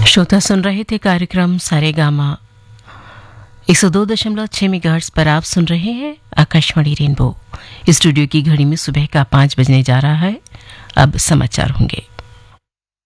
श्रोता सुन रहे थे कार्यक्रम सारेगामा 102.6 मेगाहर्ट्ज पर। आप सुन रहे हैं आकाशवाणी रेनबो। स्टूडियो की घड़ी में सुबह का 5 बजने जा रहा है। अब समाचार होंगे।